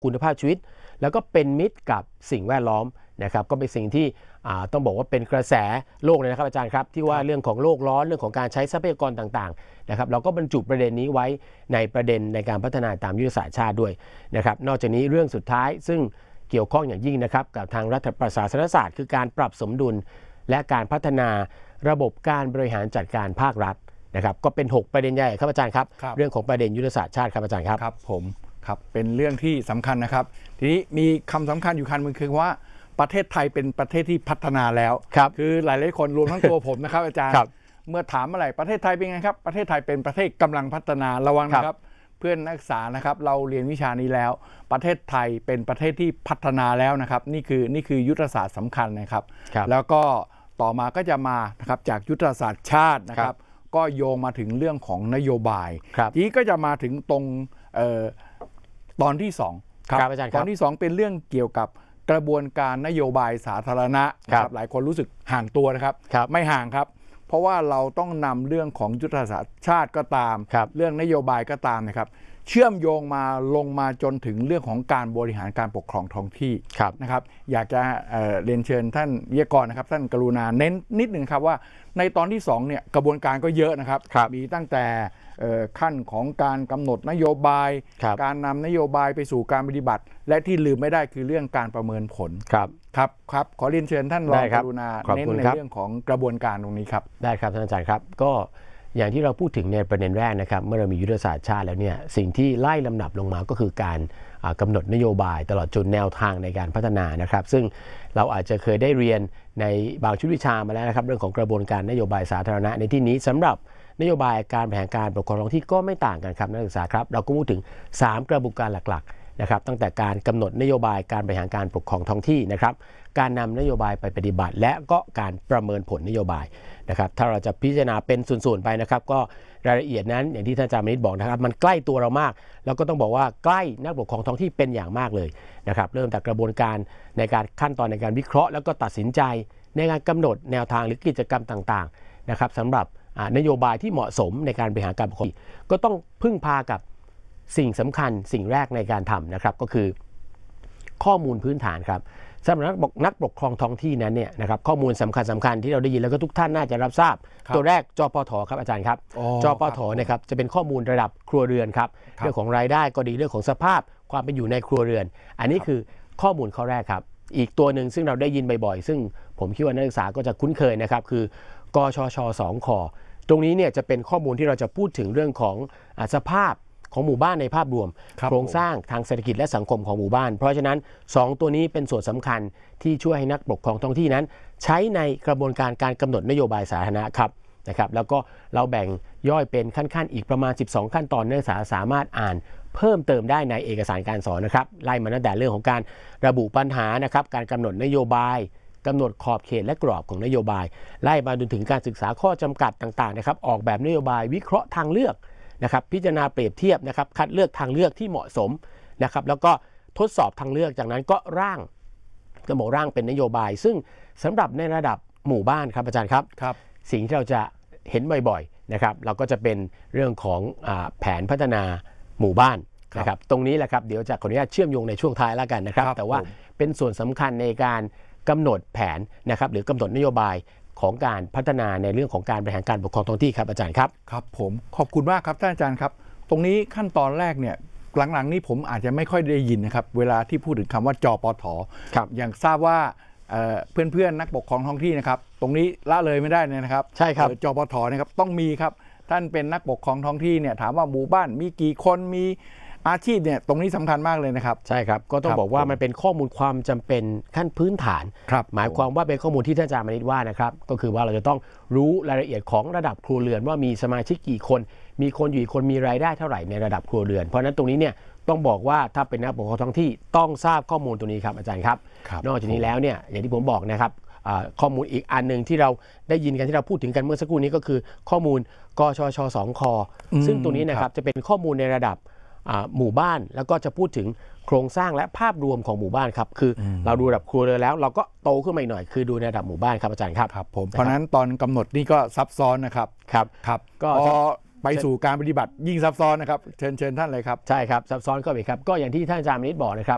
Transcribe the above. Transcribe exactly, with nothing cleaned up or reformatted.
คุณภาพชีวิตแล้วก็เป็นมิตรกับสิ่งแวดล้อมนะครับก็เป็นสิ่งที่ต้องบอกว่าเป็นกระแสโลกเลยนะครับอาจารย์ครับที่ว่าเรื่องของโลกร้อนเรื่องของการใช้ทรัพยากรต่างๆนะครับเราก็บรรจุประเด็นนี้ไว้ในประเด็นในการพัฒนาตามยุทธศาสตร์ชาติด้วยนะครับนอกจากนี้เรื่องสุดท้ายซึ่งเกี่ยวข้องอย่างยิ่งนะครับกับทางรัฐประศาสนศาสตร์คือการปรับสมดุลและการพัฒนาระบบการบริหารจัดการภาครัฐนะครับก็เป็นหกประเด็นใหญ่ครับอาจารย์ครับเรื่องของประเด็นยุทธศาสตร์ชาติครับอาจารย์ครับครับผมครับเป็นเรื่องที่สำคัญนะครับทีนี้มีคำสำคัญอยู่คำหนึ่งคือว่าประเทศไทยเป็นประเทศที่พัฒนาแล้วคือหลายๆคนรวมทั้งตัวผมนะครับอาจารย์เมื่อถามอะไรประเทศไทยเป็นไงครับประเทศไทยเป็นประเทศกำลังพัฒนาระวังนะครับเพื่อนนักศึกษานะครับเราเรียนวิชานี้แล้วประเทศไทยเป็นประเทศที่พัฒนาแล้วนะครับนี่คือนี่คือยุทธศาสตร์สำคัญนะครับแล้วก็ต่อมาก็จะมานะครับจากยุทธศาสตร์ชาตินะครับก็โยงมาถึงเรื่องของนโยบายทีนี้ก็จะมาถึงตรงตอนที่สองครับตอนที่สองเป็นเรื่องเกี่ยวกับกระบวนการนโยบายสาธารณะนะครับหลายคนรู้สึกห่างตัวนะครับไม่ห่างครับเพราะว่าเราต้องนำเรื่องของยุทธศาสตร์ชาติก็ตามเรื่องนโยบายก็ตามนะครับเชื่อมโยงมาลงมาจนถึงเรื่องของการบริหารการปกครองท้องที่นะครับอยากจะเอ่อเรียนเชิญท่านวิทยากรนะครับท่านกรุณาเน้นนิดหนึ่งครับว่าในตอนที่สองเนี่ยกระบวนการก็เยอะนะครับมีตั้งแต่ขั้นของการกำหนดนโยบายการนำนโยบายไปสู่การปฏิบัติและที่ลืมไม่ได้คือเรื่องการประเมินผลครับครับครับขอเรียนเชิญท่านรองกรุณาเน้นในเรื่องของกระบวนการตรงนี้ครับได้ครับท่านอาจารย์ครับก็อย่างที่เราพูดถึงในประเด็นแรกนะครับเมื่อเรามียุทธศาสตร์ชาติแล้วเนี่ยสิ่งที่ไล่ลำดับลงมาก็คือการกำหนดนโยบายตลอดจนแนวทางในการพัฒนานะครับซึ่งเราอาจจะเคยได้เรียนในบางชุดวิชามาแล้วนะครับเรื่องของกระบวนการนโยบายสาธารณะในที่นี้สำหรับนโยบายการบริหารการปกครองท้องที่ก็ไม่ต่างกันครับนักศึกษาครับเราก็พูดถึงสามกระบวนการหลักๆนะครับตั้งแต่การกำหนดนโยบายการบริหารการปกครองท้องที่นะครับการนำนโยบายไปปฏิบัติและก็การประเมินผลนโยบายนะครับถ้าเราจะพิจารณาเป็นส่วนๆไปนะครับก็รายละเอียดนั้นอย่างที่ท่านอาจารย์มณิษฐ์บอกนะครับมันใกล้ตัวเรามากแล้วก็ต้องบอกว่าใกล้นักปกครองท้องที่เป็นอย่างมากเลยนะครับเริ่มจากกระบวนการในการขั้นตอนในการวิเคราะห์แล้วก็ตัดสินใจในการกำหนดแนวทางหรือกิจกรรมต่างๆนะครับสำหรับนโยบายที่เหมาะสมในการบริหารการปกครองก็ต้องพึ่งพากับสิ่งสำคัญสิ่งแรกในการทำนะครับก็คือข้อมูลพื้นฐานครับสำหรับนักนักปกครองท้องที่นั้นเนี่ยนะครับข้อมูลสำคัญสำคัญที่เราได้ยินแล้วก็ทุกท่านน่าจะรับทราบตัวแรกจปทครับอาจารย์ครับจปทนะครับจะเป็นข้อมูลระดับครัวเรือนครับเรื่องของรายได้ก็ดีเรื่องของสภาพความเป็นอยู่ในครัวเรือนอันนี้คือข้อมูลข้อแรกครับอีกตัวหนึ่งซึ่งเราได้ยินบ่อยๆซึ่งผมคิดว่านักศึกษาก็จะคุ้นเคยนะครับคือกชชสองคตรงนี้เนี่ยจะเป็นข้อมูลที่เราจะพูดถึงเรื่องของสภาพของหมู่บ้านในภาพรวมโครงสร้างทางเศรษฐกิจและสังคมของหมู่บ้านเพราะฉะนั้นสองตัวนี้เป็นส่วนสำคัญที่ช่วยให้นักปกครองท้องที่นั้นใช้ในกระบวนการการกำหนดนโยบายสาธารณะครับนะครับแล้วก็เราแบ่งย่อยเป็นขั้นๆอีกประมาณสิบสองขั้นตอนนักศึกษาสามารถอ่านเพิ่มเติมได้ในเอกสารการสอนนะครับไล่มาตั้งแต่เรื่องของการระบุปัญหานะครับการกำหนดนโยบายกำหนดขอบเขตและกรอบของนโยบายไล่มาจนถึงการศึกษาข้อจำกัดต่างๆนะครับออกแบบนโยบายวิเคราะห์ทางเลือกนะครับพิจารณาเปรียบเทียบนะครับคัดเลือกทางเลือกที่เหมาะสมนะครับแล้วก็ทดสอบทางเลือกจากนั้นก็ร่างก็บอกร่างเป็นนโยบายซึ่งสำหรับในระดับหมู่บ้านครับอาจารย์ครับครับสิ่งที่เราจะเห็นบ่อยๆนะครับเราก็จะเป็นเรื่องของอ่าแผนพัฒนาหมู่บ้านนะครับตรงนี้แหละครับเดี๋ยวจะขออนุญาตเชื่อมโยงในช่วงท้ายแล้วกันนะครับแต่ว่าเป็นส่วนสำคัญในการกำหนดแผนนะครับหรือกำหนดนโยบายของการพัฒนาในเรื่องของการบริหารการปกครองท้องที่ครับอาจารย์ครับครับผมขอบคุณมากครับท่านอาจารย์ครับตรงนี้ขั้นตอนแรกเนี่ยหลังๆนี้ผมอาจจะไม่ค่อยได้ยินนะครับเวลาที่พูดถึงคำว่าจปทอย่างทราบว่าเพื่อนๆนักปกครองท้องที่นะครับตรงนี้ละเลยไม่ได้นะครับใช่ครับจปทนะครับต้องมีครับท่านเป็นนักปกครองท้องที่เนี่ยถามว่าหมู่บ้านมีกี่คนมีอาชีพเนี่ยตรงนี้สำคัญมากเลยนะครับใช่ครับก็ต้องบอกว่ามันเป็นข้อมูลความจำเป็นขั้นพื้นฐานหมายความว่าเป็นข้อมูลที่ท่านอาจารย์มณิษฐ์ว่านะครับก็คือว่าเราจะต้องรู้รายละเอียดของระดับครัวเรือนว่ามีสมาชิกกี่คนมีคนอยู่กี่คนมีรายได้เท่าไหร่ในระดับครัวเรือนเพราะฉะนั้นตรงนี้เนี่ยต้องบอกว่าถ้าเป็นนักปกครองท้องที่ต้องทราบข้อมูลตัวนี้ครับอาจารย์ครับนอกจากนี้แล้วเนี่ยอย่างที่ผมบอกนะครับข้อมูลอีกอันหนึ่งที่เราได้ยินกันที่เราพูดถึงกันเมื่อสักครู่นี้ก็คือข้อมูลกชชสองคซึ่งตรงนี้นะครับจะเป็นข้อมูลในระดับหมู่บ้านแล้วก็จะพูดถึงโครงสร้างและภาพรวมของหมู่บ้านครับคือเราดูระดับครัวเรือนแล้วเราก็โตขึ้นมาอีกหน่อยคือดูในระดับหมู่บ้านครับอาจารย์ครับครับผมเพราะนั้นตอนกำหนดนี่ก็ซับซ้อนนะครับครับครับก็ไปสู่การปฏิบัติยิ่งซับซ้อนนะครับเชิญเชิญท่านเลยครับใช่ครับซับซ้อนก็อีกครับก็อย่างที่ท่านอาจารย์มณิษฐ์บอกนะครับ